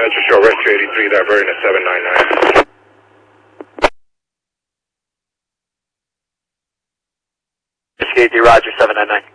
Metro Show, Rescue 83, diverting to 799. Rescue 83, Roger, 799.